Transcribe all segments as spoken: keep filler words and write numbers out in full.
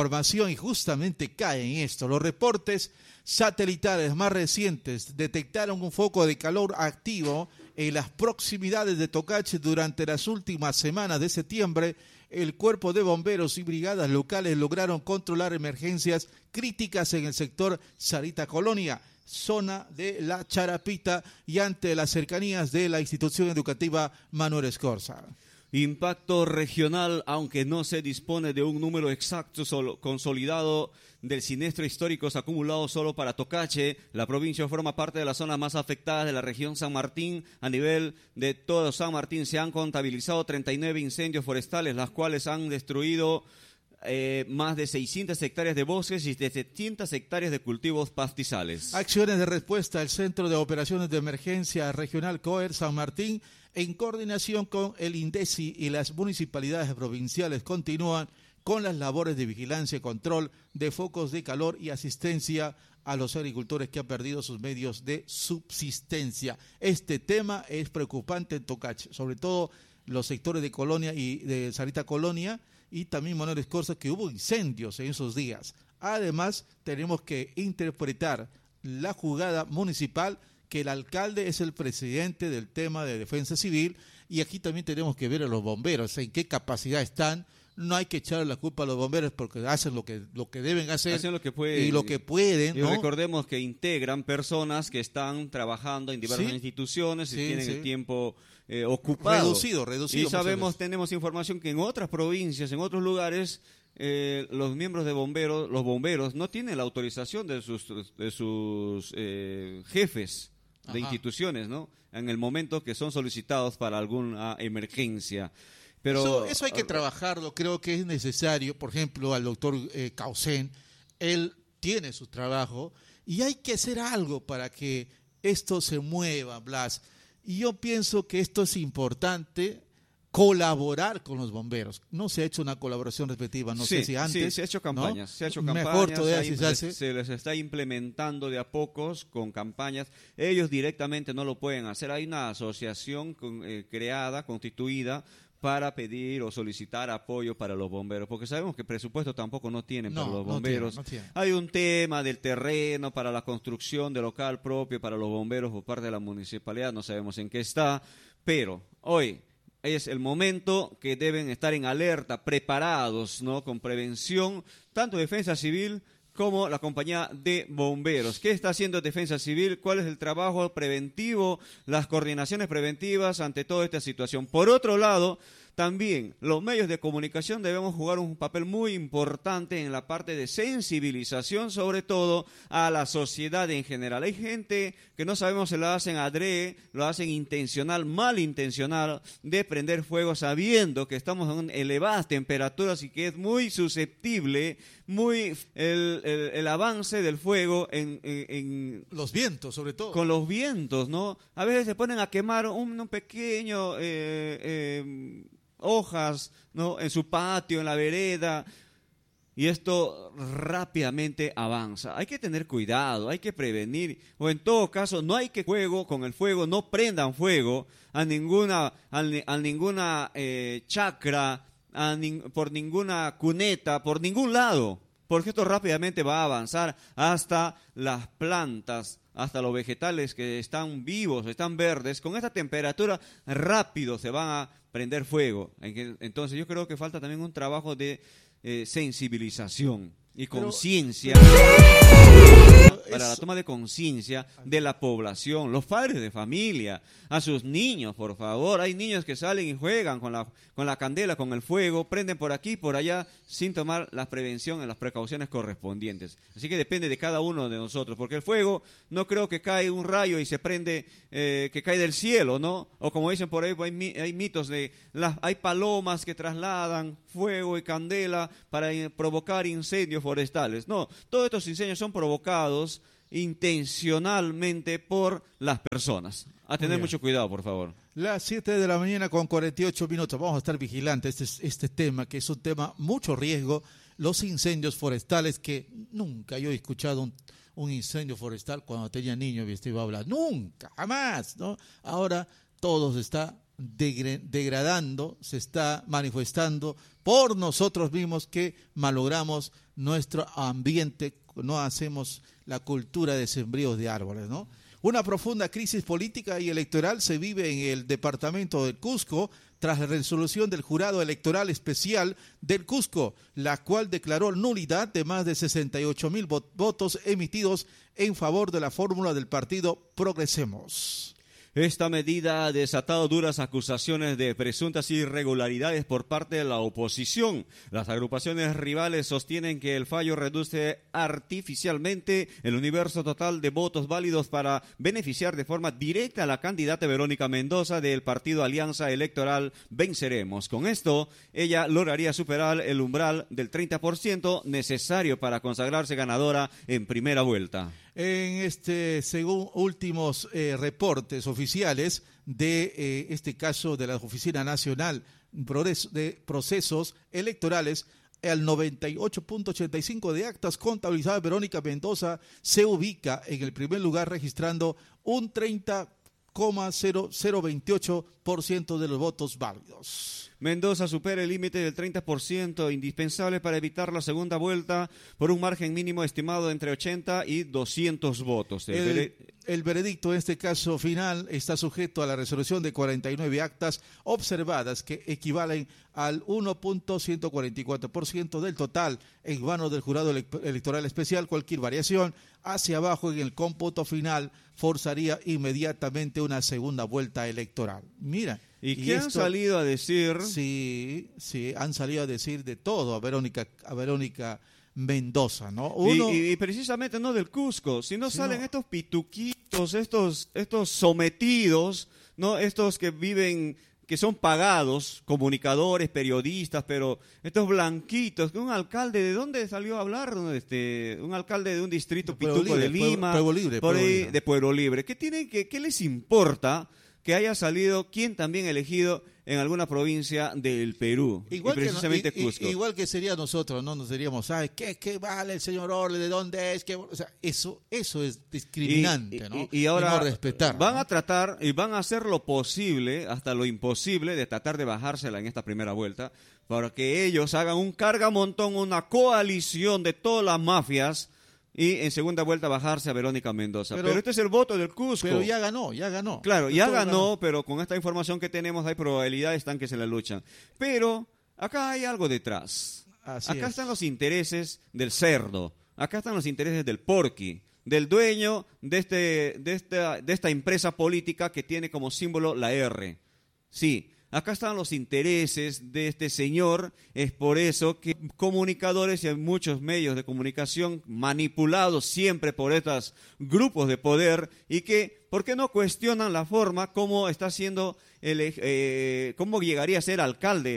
información y justamente cae en esto. Los reportes satelitales más recientes detectaron un foco de calor activo en las proximidades de Tocache durante las últimas semanas de septiembre. El Cuerpo de Bomberos y brigadas locales lograron controlar emergencias críticas en el sector Sarita Colonia, zona de La Charapita, y ante las cercanías de la institución educativa Manuel Escorza. Impacto regional, aunque no se dispone de un número exacto solo, consolidado del siniestro históricos acumulados solo para Tocache. La provincia forma parte de las zonas más afectadas de la región San Martín. A nivel de todo San Martín se han contabilizado treinta y nueve incendios forestales, las cuales han destruido eh, más de seiscientas hectáreas de bosques y de setecientas hectáreas de cultivos pastizales. Acciones de respuesta al Centro de Operaciones de Emergencia Regional COER San Martín, en coordinación con el INDECI y las municipalidades provinciales, continúan con las labores de vigilancia y control de focos de calor y asistencia a los agricultores que han perdido sus medios de subsistencia. Este tema es preocupante en Tocache, sobre todo los sectores de Colonia y de Sarita Colonia y también Manuel Escorza, que hubo incendios en esos días. Además, tenemos que interpretar la jugada municipal, que el alcalde es el presidente del tema de defensa civil, y aquí también tenemos que ver a los bomberos, en qué capacidad están. No hay que echarle la culpa a los bomberos porque hacen lo que lo que deben hacer, hacen lo que pueden, y lo que pueden, y ¿no? Recordemos que integran personas que están trabajando en diversas sí, instituciones y sí, tienen sí. el tiempo eh, ocupado. Reducido, reducido. Y sabemos, tenemos información que en otras provincias, en otros lugares, eh, los miembros de bomberos, los bomberos no tienen la autorización de sus, de sus eh, jefes de Ajá. instituciones, ¿no? En el momento que son solicitados para alguna emergencia. Pero eso, eso hay que trabajarlo, creo que es necesario. Por ejemplo, al doctor eh, Causen, él tiene su trabajo y hay que hacer algo para que esto se mueva, Blas. Y yo pienso que esto es importante, colaborar con los bomberos. No se ha hecho una colaboración respectiva, no sí, sé si antes. Sí, se ha hecho campañas, ¿no? se ha hecho campañas. Mejor todavía hay, si se hace. Se les está implementando de a pocos con campañas. Ellos directamente no lo pueden hacer. Hay una asociación con, eh, creada, constituida, para pedir o solicitar apoyo para los bomberos, porque sabemos que presupuesto tampoco no tienen no, para los bomberos. No tiene, no tiene. Hay un tema del terreno para la construcción de local propio para los bomberos por parte de la municipalidad, no sabemos en qué está, pero hoy es el momento que deben estar en alerta, preparados, ¿no? Con prevención, tanto Defensa Civil como la compañía de bomberos. ¿Qué está haciendo Defensa Civil? ¿Cuál es el trabajo preventivo, las coordinaciones preventivas ante toda esta situación? Por otro lado, también los medios de comunicación debemos jugar un papel muy importante en la parte de sensibilización, sobre todo a la sociedad en general. Hay gente que no sabemos si lo hacen adrede, lo hacen intencional, malintencional, de prender fuego sabiendo que estamos en elevadas temperaturas y que es muy susceptible, muy el, el, el avance del fuego en, en, en... Los vientos, sobre todo. Con los vientos, ¿no? A veces se ponen a quemar un, un pequeño... Eh, eh, hojas, ¿no? En su patio, en la vereda, y esto rápidamente avanza. Hay que tener cuidado, hay que prevenir, o en todo caso no hay que fuego con el fuego, no prendan fuego a ninguna a, a ninguna eh, chacra, a nin, por ninguna cuneta, por ningún lado, porque esto rápidamente va a avanzar hasta las plantas, hasta los vegetales que están vivos, están verdes. Con esta temperatura rápido se van a prender fuego. Entonces yo creo que falta también un trabajo de eh, sensibilización y conciencia para la toma de conciencia de la población, los padres de familia, a sus niños, por favor. Hay niños que salen y juegan con la, con la candela, con el fuego, prenden por aquí, por allá, sin tomar la prevención y las precauciones correspondientes. Así que depende de cada uno de nosotros, porque el fuego no creo que cae un rayo y se prende, eh, que cae del cielo, ¿no? O como dicen por ahí, hay, hay mitos de, las, hay palomas que trasladan fuego y candela para provocar incendios forestales. No, todos estos incendios son provocados intencionalmente por las personas. A tener mucho cuidado, por favor. Las siete de la mañana con cuarenta y ocho minutos. Vamos a estar vigilantes este, este tema, que es un tema mucho riesgo. Los incendios forestales, que nunca yo he escuchado un, un incendio forestal cuando tenía niño y iba a hablar. Nunca, jamás, ¿no? Ahora todo se está degradando, se está manifestando por nosotros mismos que malogramos nuestro ambiente, no hacemos la cultura de sembríos de árboles, ¿no? Una profunda crisis política y electoral se vive en el departamento del Cusco tras la resolución del Jurado Electoral Especial del Cusco, la cual declaró nulidad de más de sesenta y ocho mil votos emitidos en favor de la fórmula del partido Progresemos. Esta medida ha desatado duras acusaciones de presuntas irregularidades por parte de la oposición. Las agrupaciones rivales sostienen que el fallo reduce artificialmente el universo total de votos válidos para beneficiar de forma directa a la candidata Verónica Mendoza del partido Alianza Electoral Venceremos. Con esto, ella lograría superar el umbral del treinta por ciento necesario para consagrarse ganadora en primera vuelta. En este, según últimos eh, reportes oficiales de eh, este caso de la Oficina Nacional de Procesos Electorales, el noventa y ocho punto ochenta y cinco de actas contabilizadas, Verónica Mendoza se ubica en el primer lugar registrando un treinta coma cero cero veintiocho por ciento de los votos válidos. Mendoza supera el límite del treinta por ciento indispensable para evitar la segunda vuelta por un margen mínimo estimado entre ochenta y doscientos votos. El, el, el veredicto en este caso final está sujeto a la resolución de cuarenta y nueve actas observadas que equivalen al uno punto ciento cuarenta y cuatro por ciento del total en manos del Jurado Electoral Especial. Cualquier variación hacia abajo en el cómputo final forzaría inmediatamente una segunda vuelta electoral. Mira. ¿Y, ¿Y qué esto, han salido a decir? Sí, sí, han salido a decir de todo a Verónica, a Verónica Mendoza, ¿no? Uno, y, y precisamente no del Cusco, sino sí, salen no. estos pituquitos, estos, estos sometidos, ¿no? Estos que viven, que son pagados, comunicadores, periodistas, pero estos blanquitos, que un alcalde, ¿de dónde salió a hablar? Este, un alcalde de un distrito Pueblo pituco Libre, de Lima, Pueblo, Pueblo Libre, por Pueblo ahí, Libre. de Pueblo Libre. ¿Qué tienen que, qué les importa que haya salido quien también elegido en alguna provincia del Perú, igual y precisamente que no, y, Cusco? Y, igual que sería nosotros, ¿no? Nos diríamos, ay, ¿qué, qué vale el señor Orle? ¿De dónde es? ¿Qué? O sea, eso, eso es discriminante, y, ¿no? Y, y ahora y no respetar, van ¿no? a tratar y van a hacer lo posible, hasta lo imposible, de tratar de bajársela en esta primera vuelta, para que ellos hagan un cargamontón, una coalición de todas las mafias, y en segunda vuelta bajarse a Verónica Mendoza. Pero, pero este es el voto del Cusco. Pero ya ganó, ya ganó. Claro, ya ganó, ganó, pero con esta información que tenemos hay probabilidades están que se la luchan. Pero acá hay algo detrás. Así acá es. están los intereses del cerdo, acá están los intereses del porqui, del dueño de, este, de, esta, de esta empresa política que tiene como símbolo la R. Sí. Acá están los intereses de este señor, es por eso que comunicadores y muchos medios de comunicación manipulados siempre por estos grupos de poder y que, ¿por qué no cuestionan la forma como está siendo, el, eh, cómo llegaría a ser alcalde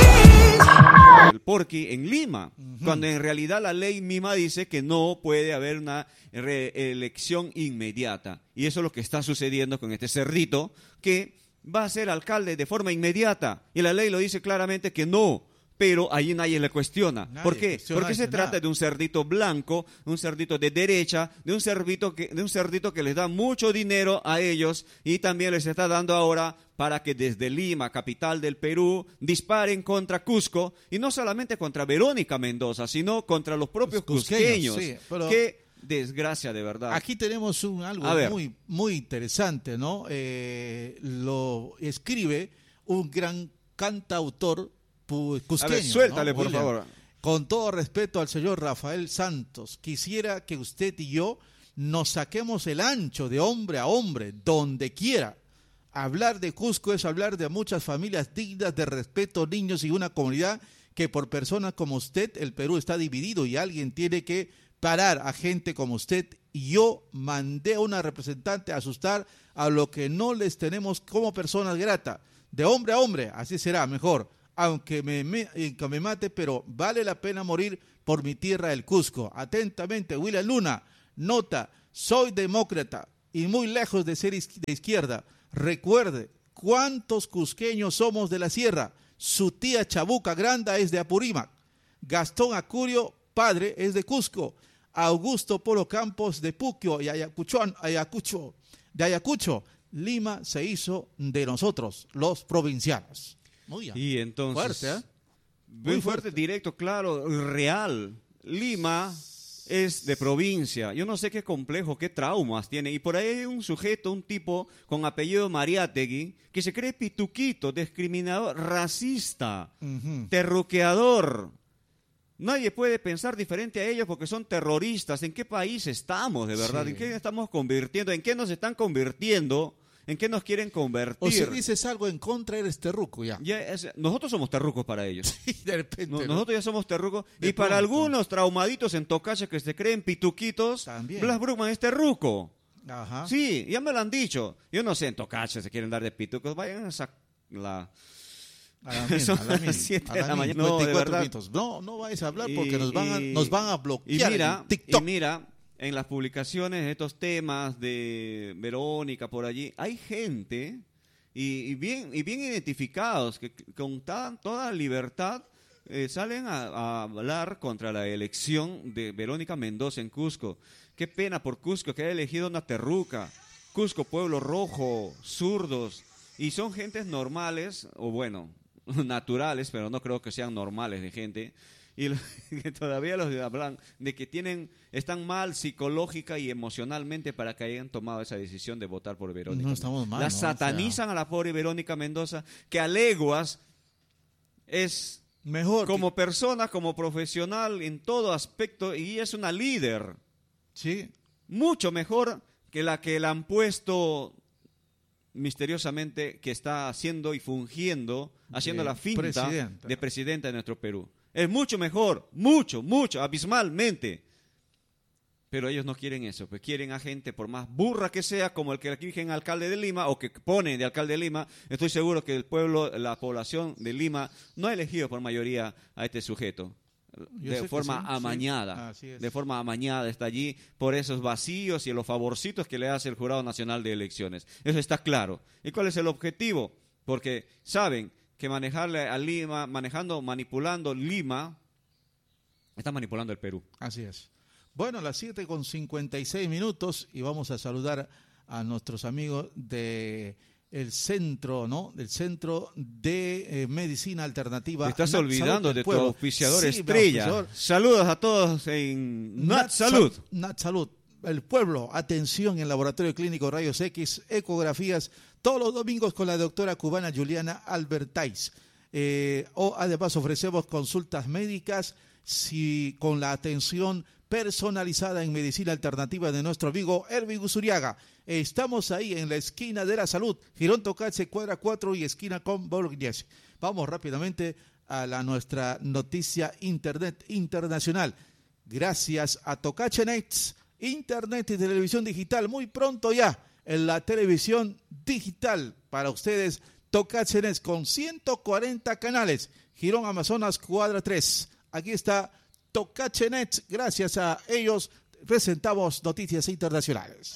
el Porqui en Lima? Uh-huh. Cuando en realidad la ley misma dice que no puede haber una reelección inmediata. Y eso es lo que está sucediendo con este cerdito que va a ser alcalde de forma inmediata. Y la ley lo dice claramente que no, pero ahí nadie le cuestiona. Nadie ¿Por qué? Cuestiona Porque se nada. trata de un cerdito blanco, un cerdito de derecha, de un cerdito que, de un cerdito que les da mucho dinero a ellos y también les está dando ahora para que desde Lima, capital del Perú, disparen contra Cusco, y no solamente contra Verónica Mendoza, sino contra los propios los cusqueños, cusqueños sí, pero... que desgracia de verdad. Aquí tenemos un algo muy muy interesante, ¿no? Eh, lo escribe un gran cantautor cusqueño. A ver, suéltale, ¿no? por William, favor. Con todo respeto al señor Rafael Santos, quisiera que usted y yo nos saquemos el ancho de hombre a hombre, donde quiera. Hablar de Cusco es hablar de muchas familias dignas de respeto, niños y una comunidad que por personas como usted, el Perú está dividido y alguien tiene que parar a gente como usted. Y yo mandé a una representante a asustar a lo que no les tenemos como personas gratas. De hombre a hombre, así será mejor. Aunque me, me, que me mate, pero vale la pena morir por mi tierra, el Cusco. Atentamente, William Luna. Nota, soy demócrata y muy lejos de ser de izquierda. Recuerde, ¿cuántos cusqueños somos de la sierra? Su tía Chabuca Granda es de Apurímac. Gastón Acurio, padre, es de Cusco. Augusto Polo Campos de Puquio y Ayacucho, Ayacucho, de Ayacucho. Lima se hizo de nosotros, los provincianos. Muy bien. Y entonces, fuerte, ¿eh? Muy, muy fuerte, fuerte, directo, claro, real. Lima es de provincia. Yo no sé qué complejo, qué traumas tiene. Y por ahí hay un sujeto, un tipo con apellido Mariátegui, que se cree pituquito, discriminador, racista, uh-huh. terruqueador. Nadie puede pensar diferente a ellos porque son terroristas. ¿En qué país estamos, de verdad? Sí. ¿En qué estamos convirtiendo? ¿En qué nos están convirtiendo? ¿En qué nos quieren convertir? O si dices algo en contra, eres terruco ya. ya es, nosotros somos terrucos para ellos. Sí, de repente. No, ¿no? Nosotros ya somos terrucos. De y para pronto. algunos traumaditos en Tocacha que se creen pituquitos, también. Blas Bruckman es terruco. Ajá. Sí, ya me lo han dicho. Yo no sé, en Tocacha se quieren dar de pitucos. Vayan a esa... La... A la mil, a la mil, siete a de la la mil, mañana. No, de verdad. minutos. No, no vayas a hablar porque y, nos, van a, y, nos van a bloquear y mira, en TikTok. Y mira, en las publicaciones de estos temas de Verónica por allí, hay gente y, y, bien, y bien identificados que con tan, toda libertad eh, salen a, a hablar contra la elección de Verónica Mendoza en Cusco. Qué pena por Cusco que haya elegido una terruca. Cusco, pueblo rojo, zurdos, y son gentes normales, o bueno, naturales, pero no creo que sean normales de gente, y lo, que todavía los hablan de que tienen están mal psicológica y emocionalmente para que hayan tomado esa decisión de votar por Verónica. No estamos mal, La ¿no? satanizan O sea, a la pobre Verónica Mendoza, que a leguas es mejor como que... persona, como profesional en todo aspecto, y es una líder. Sí. Mucho mejor que la que la han puesto misteriosamente, que está haciendo y fungiendo, haciendo de la finta presidenta. de presidenta de nuestro Perú. Es mucho mejor, mucho, mucho, abismalmente. Pero ellos no quieren eso, pues quieren a gente, por más burra que sea, como el que eligen alcalde de Lima o que ponen de alcalde de Lima. Estoy seguro que el pueblo, la población de Lima no ha elegido por mayoría a este sujeto. De forma sí, amañada, sí. de forma amañada está allí por esos vacíos y los favorcitos que le hace el Jurado Nacional de Elecciones. Eso está claro. ¿Y cuál es el objetivo? Porque saben que manejarle a Lima, manejando, manipulando Lima, está manipulando el Perú. Así es. Bueno, a las siete con cincuenta y seis minutos y vamos a saludar a nuestros amigos de el centro, ¿no? Del Centro de eh, Medicina Alternativa. Te estás Nat olvidando Salud de tu pueblo. auspiciador Sí, estrella. auspiciador. Saludos a todos en Nat, Nat Salud. Sal Nat Salud. El pueblo, atención en Laboratorio Clínico Rayos X, ecografías, todos los domingos con la doctora cubana Juliana Albertais. Eh, o además ofrecemos consultas médicas si, con la atención personalizada en medicina alternativa de nuestro amigo Erwin Usuriaga. Estamos ahí en la esquina de la salud, Girón Tocache, cuadra cuatro y esquina con Bolognese. Vamos rápidamente a la nuestra noticia internet internacional. Gracias a Tocache Nets, internet y televisión digital, muy pronto ya en la televisión digital para ustedes, Tocache Nets con ciento cuarenta canales, Girón Amazonas, cuadra tres. Aquí está Tocache Nets, gracias a ellos presentamos noticias internacionales.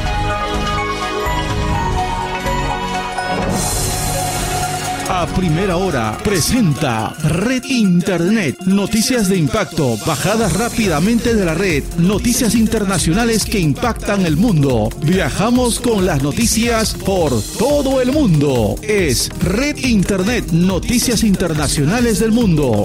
A primera hora presenta Red Internet, noticias de impacto, bajadas rápidamente de la red, noticias internacionales que impactan el mundo. Viajamos con las noticias por todo el mundo. Es Red Internet, noticias internacionales del mundo.